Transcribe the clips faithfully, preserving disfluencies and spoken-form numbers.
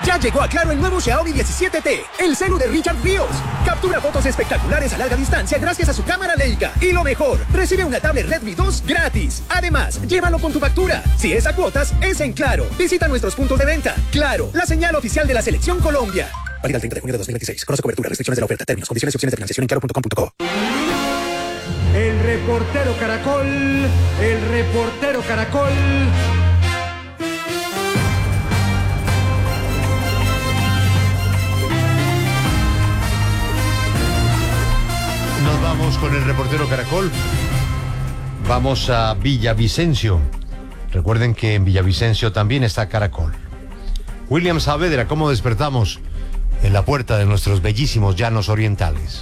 Ya llegó a Claro el nuevo Xiaomi diecisiete T, el celu de Richard Ríos. Captura fotos espectaculares a larga distancia gracias a su cámara Leica. Y lo mejor, recibe una tablet Redmi dos gratis. Además, llévalo con tu factura. Si es a cuotas, es en Claro. Visita nuestros puntos de venta. Claro, la señal oficial de la Selección Colombia. Válida el treinta de junio de dos mil veintiséis. Conoce cobertura, restricciones de la oferta, términos, condiciones y opciones de financiación en claro punto com punto co. El reportero Caracol, el reportero Caracol. Nos vamos con el reportero Caracol. Vamos a Villavicencio. Recuerden que en Villavicencio también está Caracol. William Saavedra, ¿cómo despertamos en la puerta de nuestros bellísimos llanos orientales?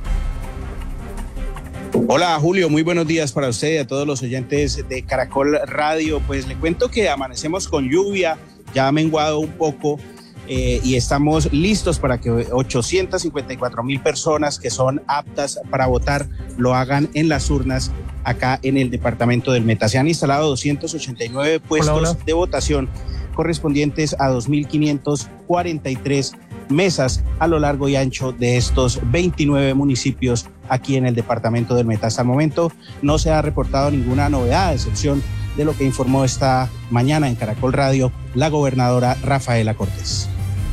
Hola Julio, muy buenos días para usted y a todos los oyentes de Caracol Radio. Pues le cuento que amanecemos con lluvia, ya ha menguado un poco eh, y estamos listos para que ochocientas cincuenta y cuatro mil personas que son aptas para votar lo hagan en las urnas acá en el departamento del Meta. Se han instalado doscientos ochenta y nueve puestos hola, hola. de votación correspondientes a dos mil quinientas cuarenta y tres mesas a lo largo y ancho de estos veintinueve municipios aquí en el departamento del Meta. Hasta el momento no se ha reportado ninguna novedad, a excepción de lo que informó esta mañana en Caracol Radio la gobernadora Rafaela Cortés.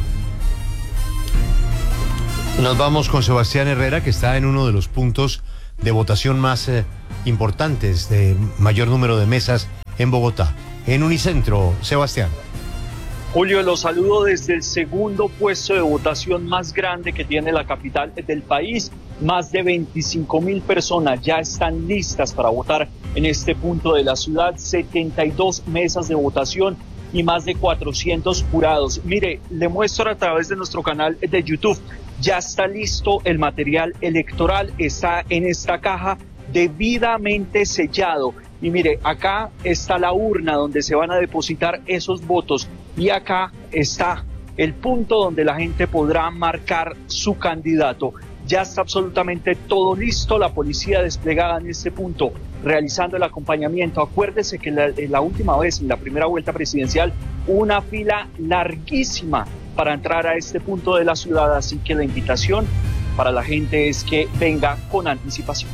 Nos vamos con Sebastián Herrera, que está en uno de los puntos de votación más eh, importantes, de mayor número de mesas en Bogotá. En Unicentro, Sebastián. Julio, los saludo desde el segundo puesto de votación más grande que tiene la capital del país. Más de veinticinco mil personas ya están listas para votar en este punto de la ciudad. setenta y dos mesas de votación y más de cuatrocientos jurados. Mire, le muestro a través de nuestro canal de YouTube. Ya está listo el material electoral, está en esta caja debidamente sellado. Y mire, acá está la urna donde se van a depositar esos votos y acá está el punto donde la gente podrá marcar su candidato. Ya está absolutamente todo listo, la policía desplegada en este punto, realizando el acompañamiento. Acuérdese que la, la última vez, en la primera vuelta presidencial, una fila larguísima para entrar a este punto de la ciudad, así que la invitación para la gente es que venga con anticipación.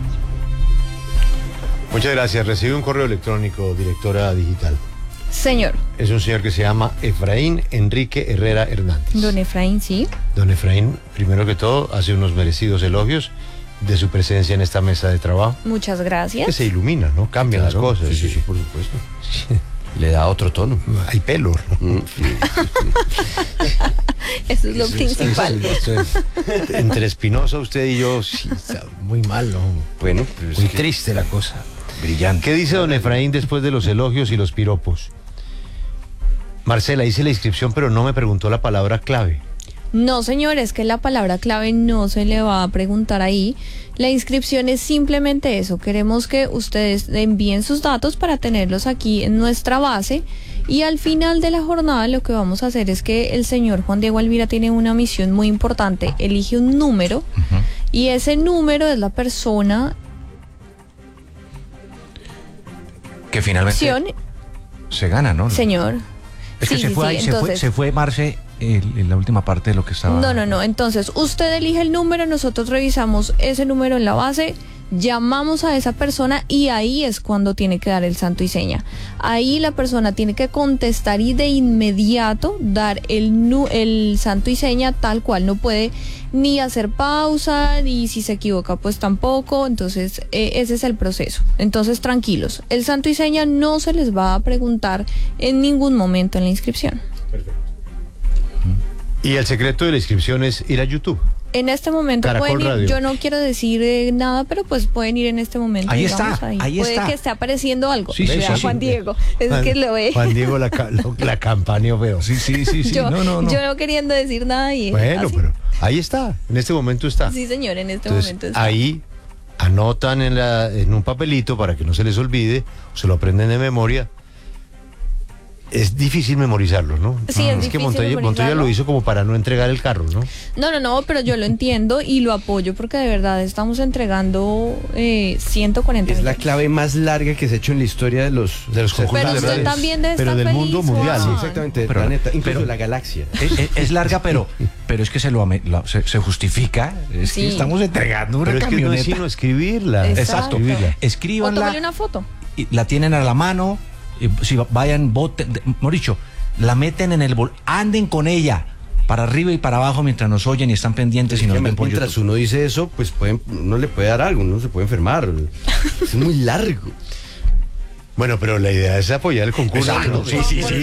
Muchas gracias. Recibe un correo electrónico, directora digital. Señor. Es un señor que se llama Efraín Enrique Herrera Hernández. Don Efraín, sí. Don Efraín, primero que todo, hace unos merecidos elogios de su presencia en esta mesa de trabajo. Muchas gracias. Que se ilumina, ¿no? Cambian claro, las cosas. Sí, sí, sí, por supuesto. Sí. Le da otro tono. Hay pelo, ¿no? Mm. Eso es lo eso principal. Es, eso es. Entre Espinosa, usted y yo, sí, está muy mal, ¿no? Bueno, pues muy triste la cosa. Brillante. ¿Qué dice don Efraín después de los elogios y los piropos? Marcela, hice la inscripción, pero no me preguntó la palabra clave. No, señor, es que la palabra clave no se le va a preguntar ahí. La inscripción es simplemente eso. Queremos que ustedes envíen sus datos para tenerlos aquí en nuestra base. Y al final de la jornada lo que vamos a hacer es que el señor Juan Diego Alvira tiene una misión muy importante. Elige un número uh-huh. y ese número es la persona que finalmente se gana, ¿no? Señor. Es que sí, se, sí, fue sí, ahí, entonces, se fue, se fue Marce en, en la última parte de lo que estaba. No, no, no. Entonces, usted elige el número, nosotros revisamos ese número en la base, llamamos a esa persona y ahí es cuando tiene que dar el santo y seña. Ahí la persona tiene que contestar y de inmediato dar el, nu el santo y seña tal cual. No puede ni hacer pausa, ni si se equivoca pues tampoco. Entonces eh, ese es el proceso. Entonces tranquilos, el santo y seña no se les va a preguntar en ningún momento en la inscripción. Perfecto. Y el secreto de la inscripción es ir a YouTube. En este momento Caracol pueden ir, Radio. yo no quiero decir eh, nada, pero pues pueden ir en este momento. Ahí digamos, está, ahí, ahí puede está. que esté apareciendo algo. Sí, sí, Vea, sí, Juan sí. Diego, es Juan, que lo ve. Juan Diego la, la campaña veo. Sí, sí, sí, sí. yo, no, no, no. yo no queriendo decir nada y bueno, así. pero ahí está, en este momento está. Sí, señor, en este Entonces, momento está. ahí anotan en, la, en un papelito para que no se les olvide, o se lo aprenden de memoria. es difícil memorizarlo, ¿no? Sí, es, es que difícil Montoya, Montoya lo hizo como para no entregar el carro, ¿no? No, no, no, pero yo lo entiendo y lo apoyo porque de verdad estamos entregando eh, ciento cuarenta Es la millones. clave más larga que se ha hecho en la historia de los, de los concursos Pero de usted radio. también debe Pero estar del feliz, mundo mundial. Juan. Sí, exactamente, del Pero- planeta, incluso pero- de la galaxia. Es, es- es larga, pero, pero es que se lo ame- lo- se, se justifica. Es Sí. que estamos entregando una Pero es que no es camioneta. sino escribirla. Exacto. Escribirla. O Escríbanla. tómale una foto. Y la tienen a la mano, y si vayan, boten, de- mejor dicho, la meten en el bol, anden con ella, para arriba y para abajo mientras nos oyen y están pendientes y nos ven por Mientras YouTube. uno dice eso, pues pueden, uno le puede dar algo, uno se puede enfermar. Es muy largo. Bueno, pero la idea es apoyar el concurso. Exacto, ¿no? sí, sí, sí, sí,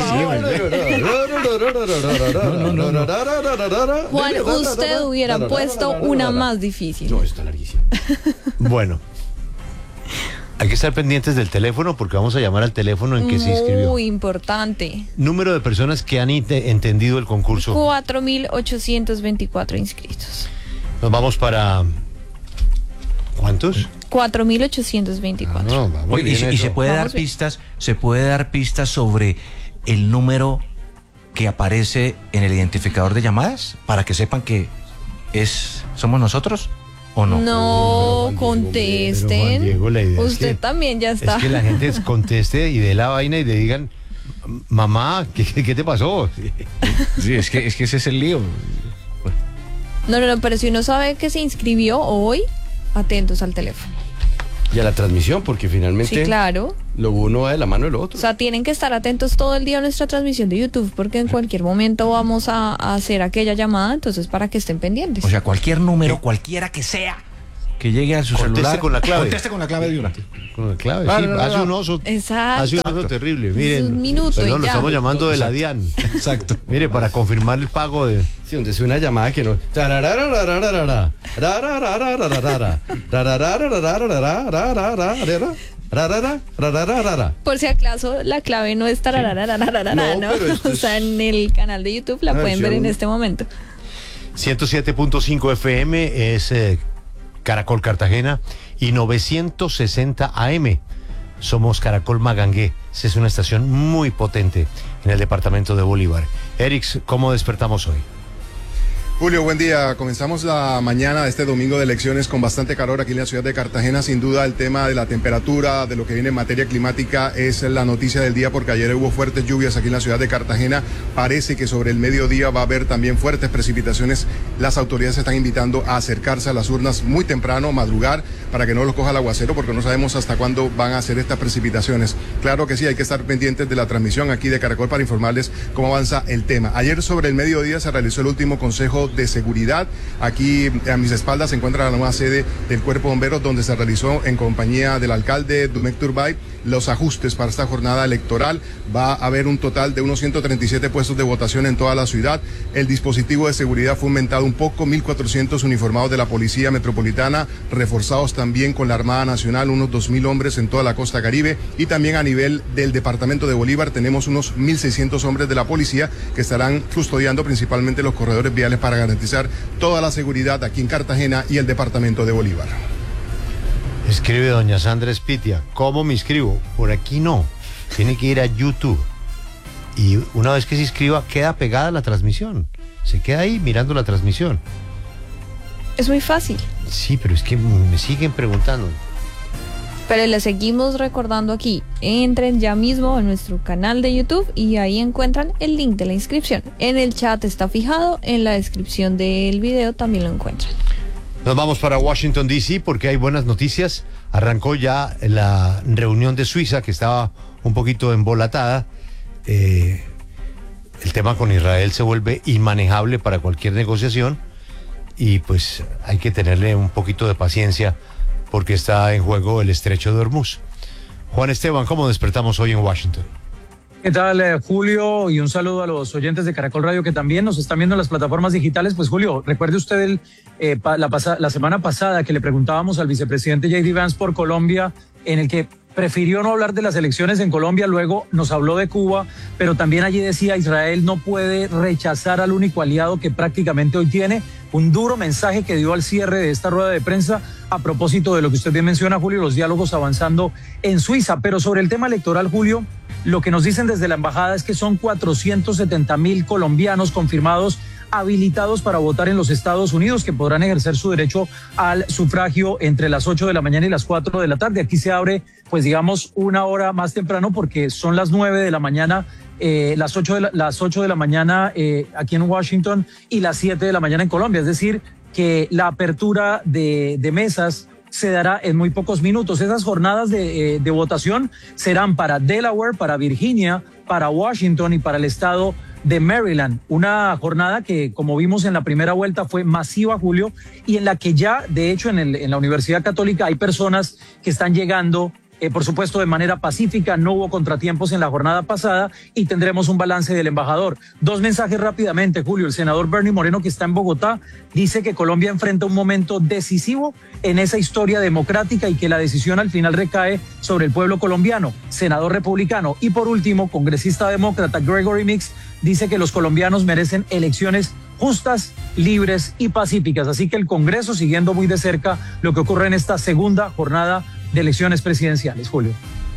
Juan, usted hubiera puesto una más difícil. No, está larguísimo. Bueno, hay que estar pendientes del teléfono porque vamos a llamar al teléfono en que se inscribió. Muy importante. Número de personas que han ente- entendido el concurso. cuatro mil ochocientos veinticuatro inscritos. Nos vamos para... ¿Cuántos? cuatro mil ochocientos Ah, veinticuatro. no, va muy Oye, y, bien se- y eso. se puede Vamos dar bien. pistas, se puede dar pistas sobre el número que aparece en el identificador de llamadas para que sepan que es somos nosotros o no. No, Pero, contesten. Juan Diego, la idea es Usted que- también ya está. Es que la gente conteste y dé la vaina y le digan, mamá, ¿qué, qué te pasó? Sí, es que es que ese es el lío. No, no, no, pero si uno sabe que se inscribió hoy, atentos al teléfono. Y a la transmisión, porque finalmente Sí, claro. lo uno va de la mano de lo otro. O sea, tienen que estar atentos todo el día a nuestra transmisión de YouTube porque en cualquier momento vamos a, a hacer aquella llamada, entonces para que estén pendientes. O sea, cualquier número, cualquiera que sea, que llegue a su Conteste celular. con la clave. Conteste con la clave de una. Con la clave, Ah, sí, no, no, hace no. un oso. Exacto. Hace un oso terrible. Miren, un minuto perdón, y lo ya. estamos llamando de la DIAN. Exacto. Mire, para confirmar el pago de... Sí, donde es una llamada que no. Tararararararara, rarararararara, rararararararararararara, rararararararara. Por si acaso la clave no es tararararararara, No, ¿no? pero esto O es- sea, en el canal de YouTube la Ah, pueden sí, ver en un- este momento. ciento siete punto cinco F M es eh, Caracol Cartagena y novecientos sesenta A M. Somos Caracol Magangué. Esa es una estación muy potente en el departamento de Bolívar. Erix, ¿cómo despertamos hoy? Julio, buen día. Comenzamos la mañana de este domingo de elecciones con bastante calor aquí en la ciudad de Cartagena. Sin duda el tema de la temperatura, de lo que viene en materia climática es la noticia del día porque ayer hubo fuertes lluvias aquí en la ciudad de Cartagena. Parece que sobre el mediodía va a haber también fuertes precipitaciones. Las autoridades están invitando a acercarse a las urnas muy temprano, madrugar, para que no los coja el aguacero porque no sabemos hasta cuándo van a hacer estas precipitaciones. Claro que sí, hay que estar pendientes de la transmisión aquí de Caracol para informarles cómo avanza el tema. Ayer sobre el mediodía se realizó el último consejo de seguridad. Aquí a mis espaldas se encuentra la nueva sede del Cuerpo de Bomberos donde se realizó en compañía del alcalde Dumek Turbay los ajustes para esta jornada electoral. Va a haber un total de unos ciento treinta y siete puestos de votación en toda la ciudad. El dispositivo de seguridad fue aumentado un poco, mil cuatrocientos uniformados de la Policía Metropolitana, reforzados también con la Armada Nacional, unos dos mil hombres en toda la costa Caribe, y también a nivel del departamento de Bolívar tenemos unos mil seiscientos hombres de la policía que estarán custodiando principalmente los corredores viales para garantizar toda la seguridad aquí en Cartagena y el departamento de Bolívar. Escribe doña Sandra Espitia. ¿Cómo me inscribo? Por aquí no. Tiene que ir a YouTube. Y una vez que se inscriba, queda pegada la transmisión. Se queda ahí mirando la transmisión. Es muy fácil. Sí, pero es que me siguen preguntando. Pero les seguimos recordando aquí. Entren ya mismo a nuestro canal de YouTube y ahí encuentran el link de la inscripción. En el chat está fijado, en la descripción del video también lo encuentran. Nos vamos para Washington, D C porque hay buenas noticias. Arrancó ya la reunión de Suiza que estaba un poquito embolatada. Eh, el tema con Israel se vuelve inmanejable para cualquier negociación y pues hay que tenerle un poquito de paciencia porque está en juego el estrecho de Hormuz. Juan Esteban, ¿cómo despertamos hoy en Washington? ¿Qué tal, eh, Julio? Y un saludo a los oyentes de Caracol Radio que también nos están viendo en las plataformas digitales. Pues, Julio, recuerde usted el, eh, pa, la, pasa, la semana pasada que le preguntábamos al vicepresidente J D Vance por Colombia, en el que prefirió no hablar de las elecciones en Colombia, luego nos habló de Cuba, pero también allí decía Israel no puede rechazar al único aliado que prácticamente hoy tiene. Un duro mensaje que dio al cierre de esta rueda de prensa a propósito de lo que usted bien menciona, Julio, los diálogos avanzando en Suiza. Pero sobre el tema electoral, Julio, Lo que nos dicen desde la embajada es que son cuatrocientos setenta mil colombianos confirmados habilitados para votar en los Estados Unidos, que podrán ejercer su derecho al sufragio entre las ocho de la mañana y las cuatro de la tarde. Aquí se abre, pues digamos, una hora más temprano porque son las nueve de la mañana, eh, las ocho de la, las ocho de la mañana eh, aquí en Washington y las siete de la mañana en Colombia. Es decir, que la apertura de, de mesas se dará en muy pocos minutos. Esas jornadas de, eh, de votación serán para Delaware, para Virginia, para Washington y para el estado de Maryland. Una jornada que, como vimos en la primera vuelta, fue masiva, Julio, y en la que ya, de hecho, en, el, en la Universidad Católica hay personas que están llegando, eh, por supuesto, de manera pacífica. No hubo contratiempos en la jornada pasada y tendremos un balance del embajador. Dos mensajes rápidamente, Julio. El senador Bernie Moreno, que está en Bogotá, dice que Colombia enfrenta un momento decisivo en esa historia democrática y que la decisión al final recae sobre el pueblo colombiano. Senador republicano. Y por último, congresista demócrata Gregory Mix dice que los colombianos merecen elecciones justas, libres y pacíficas. Así que el Congreso siguiendo muy de cerca lo que ocurre en esta segunda jornada de elecciones presidenciales, Julio.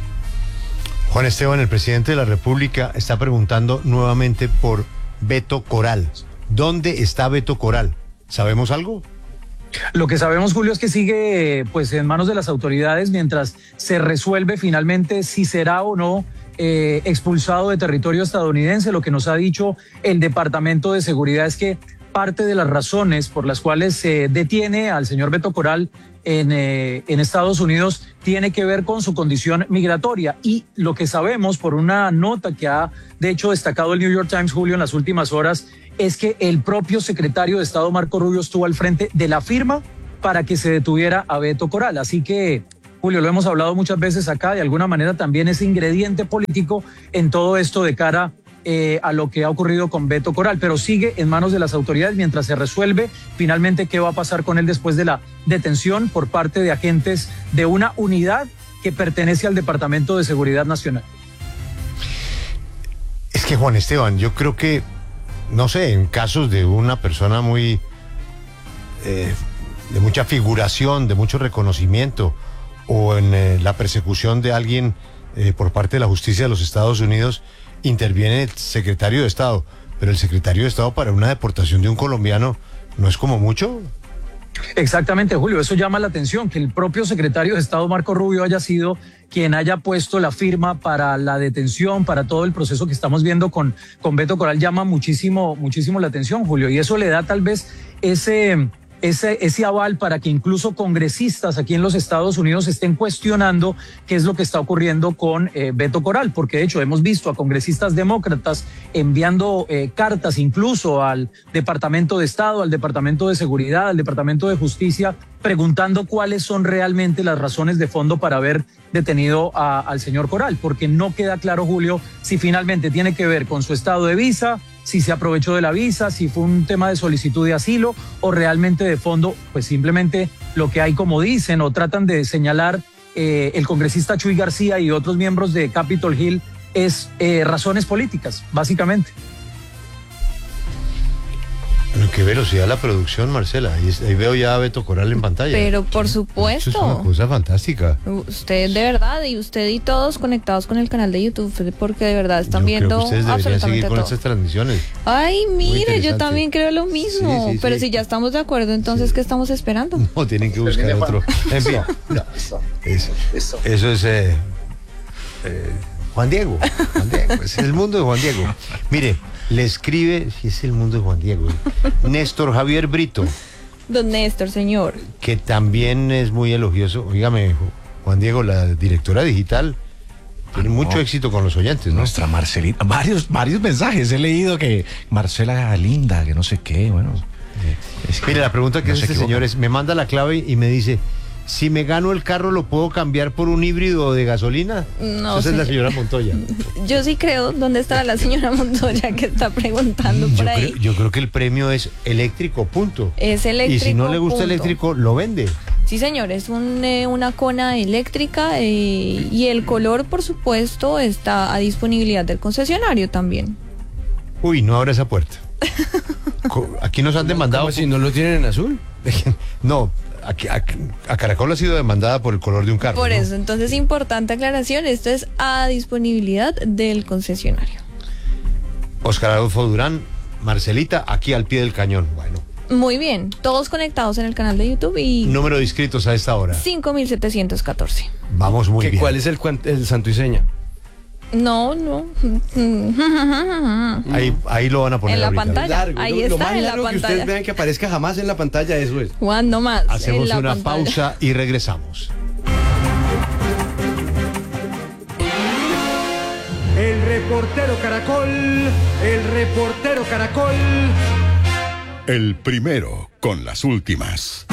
Juan Esteban, el presidente de la República está preguntando nuevamente por Beto Coral. ¿Dónde está Beto Coral? ¿Sabemos algo? Lo que sabemos, Julio, es que sigue pues en manos de las autoridades mientras se resuelve finalmente si será o no eh, expulsado de territorio estadounidense. Lo que nos ha dicho el Departamento de Seguridad es que parte de las razones por las cuales se detiene al señor Beto Coral en, eh, en Estados Unidos tiene que ver con su condición migratoria. Y lo que sabemos por una nota que ha de hecho destacado el New York Times, Julio, en las últimas horas, es que el propio secretario de Estado Marco Rubio estuvo al frente de la firma para que se detuviera a Beto Coral. Así que, Julio, lo hemos hablado muchas veces acá, de alguna manera también ese ingrediente político en todo esto de cara eh, a lo que ha ocurrido con Beto Coral, pero sigue en manos de las autoridades mientras se resuelve finalmente qué va a pasar con él después de la detención por parte de agentes de una unidad que pertenece al Departamento de Seguridad Nacional. Es que, Juan Esteban, yo creo que, no sé, en casos de una persona muy, eh, de mucha figuración, de mucho reconocimiento, o en eh, la persecución de alguien eh, por parte de la justicia de los Estados Unidos, interviene el secretario de Estado. Pero el secretario de Estado para una deportación de un colombiano no es como mucho. Exactamente, Julio, eso llama la atención, que el propio secretario de Estado Marco Rubio haya sido quien haya puesto la firma para la detención, para todo el proceso que estamos viendo con, con Beto Coral, llama muchísimo, muchísimo la atención, Julio, y eso le da tal vez ese, ese, ese aval para que incluso congresistas aquí en los Estados Unidos estén cuestionando qué es lo que está ocurriendo con eh, Beto Coral, porque de hecho hemos visto a congresistas demócratas enviando eh, cartas incluso al Departamento de Estado, al Departamento de Seguridad, al Departamento de Justicia, preguntando cuáles son realmente las razones de fondo para haber detenido a, al señor Coral, porque no queda claro, Julio, si finalmente tiene que ver con su estado de visa, si se aprovechó de la visa, si fue un tema de solicitud de asilo o realmente de fondo, pues simplemente lo que hay, como dicen o tratan de señalar eh, el congresista Chuy García y otros miembros de Capitol Hill, es eh, razones políticas, básicamente. Pero qué velocidad la producción, Marcela. Ahí, ahí veo ya a Beto Coral en pantalla. Pero por supuesto. Eso es una cosa fantástica. Usted de verdad, y usted y todos conectados con el canal de YouTube, porque de verdad están yo viendo creo que ustedes deberían absolutamente seguir con todo. estas transmisiones. Ay, mire, yo también creo lo mismo. Sí, sí, pero sí. si ya estamos de acuerdo, entonces, Sí. ¿qué estamos esperando? No, tienen que buscar otro. En fin, no, eso, eso es eh, eh, Juan Diego. Juan Diego, es el mundo de Juan Diego. Mire, le escribe, si es el mundo de Juan Diego, Néstor Javier Brito, Don Néstor, señor. que también es muy elogioso. Óigame, Juan Diego, la directora digital, tiene Ah, no. mucho éxito con los oyentes, ¿no? Nuestra Marcelita, varios, varios mensajes he leído que Marcela linda, que no sé qué, bueno. Es que Mire, la pregunta que no hace se este equivoca. señor es, me manda la clave y me dice, si me gano el carro, ¿lo puedo cambiar por un híbrido de gasolina? No, Esa es la señor. señora Montoya. Yo sí creo, ¿dónde está la señora Montoya que está preguntando por Yo ahí? creo, yo creo que el premio es eléctrico, punto. Es eléctrico. Y si no le gusta punto. eléctrico, lo vende. Sí, señor, es un, eh, una cona eléctrica eh, y el color, por supuesto, está a disponibilidad del concesionario también. Uy, no abra esa puerta. Co- Aquí nos han demandado. ¿Cómo si no lo tienen en azul? No, Aquí, a, a Caracol ha sido demandada por el color de un carro. Por ¿no? eso, entonces importante aclaración, esto es a disponibilidad del concesionario. Oscar Adolfo Durán, Marcelita, aquí al pie del cañón. Bueno. Muy bien, todos conectados en el canal de YouTube y Número de inscritos a esta hora. cinco mil setecientos catorce. Vamos muy ¿Qué, bien. ¿Cuál es el, cuan- el santo y seña? No, no. Ahí, ahí lo van a poner En la ahorita. pantalla. Largo, Ahí lo, lo está, más en la largo que pantalla. ustedes vean que aparezca jamás en la pantalla, eso es. Juan, no más. Hacemos en la una pantalla. pausa y regresamos. El reportero Caracol, el reportero Caracol. El primero con las últimas.